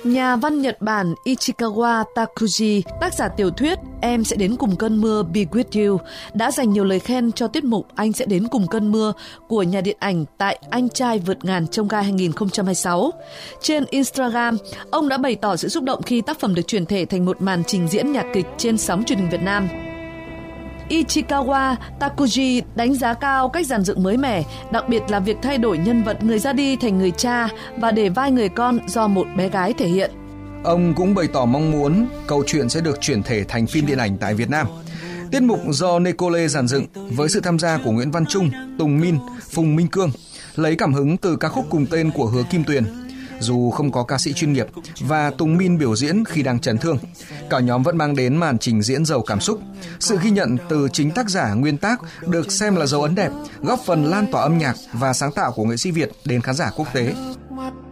Nhà văn Nhật Bản Ichikawa Takuji, tác giả tiểu thuyết Em sẽ đến cùng cơn mưa Be With You, đã dành nhiều lời khen cho tiết mục Anh sẽ đến cùng cơn mưa của nhà điện ảnh tại Anh trai vượt ngàn chông gai 2026. Trên Instagram, ông đã bày tỏ sự xúc động khi tác phẩm được chuyển thể thành một màn trình diễn nhạc kịch trên sóng truyền hình Việt Nam. Ichikawa Takuji đánh giá cao cách dàn dựng mới mẻ, đặc biệt là việc thay đổi nhân vật người ra đi thành người cha và để vai người con do một bé gái thể hiện. Ông cũng bày tỏ mong muốn câu chuyện sẽ được chuyển thể thành phim điện ảnh tại Việt Nam. Tiết mục do Nicole dàn dựng với sự tham gia của Nguyễn Văn Trung, Tùng Min, Phùng Minh Cương, lấy cảm hứng từ ca khúc cùng tên của Hứa Kim Tuyền. Dù không có ca sĩ chuyên nghiệp và Tùng Min biểu diễn khi đang chấn thương, cả nhóm vẫn mang đến màn trình diễn giàu cảm xúc. Sự ghi nhận từ chính tác giả nguyên tác được xem là dấu ấn đẹp, góp phần lan tỏa âm nhạc và sáng tạo của nghệ sĩ Việt đến khán giả quốc tế.